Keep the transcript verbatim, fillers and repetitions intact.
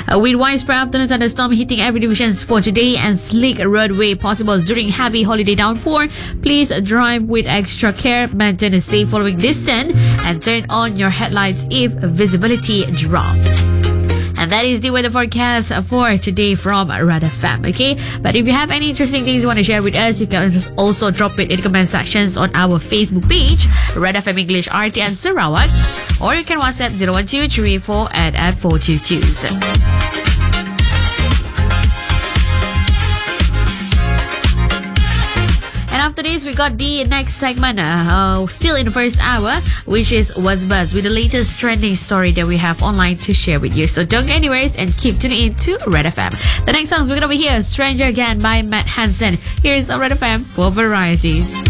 Uh, with widespread afternoon thunderstorm hitting every divisions for today and slick roadway possible during heavy holiday downpour, please drive with extra care, maintain a safe following distance, and turn on your headlights if visibility drops. And that is the weather forecast for today from Red F M, okay? But if you have any interesting things you want to share with us, you can also drop it in the comment sections on our Facebook page, Red F M English R T M Sarawak, or you can WhatsApp zero one two three four at at four two two. And after this, we got the next segment, uh, still in the first hour, which is What's Buzz, with the latest trending story that we have online to share with you. So don't go anywhere and keep tuning in to Red F M. The next songs we're going to be here, Stranger Again by Matt Hansen. Here's Red F M for varieties.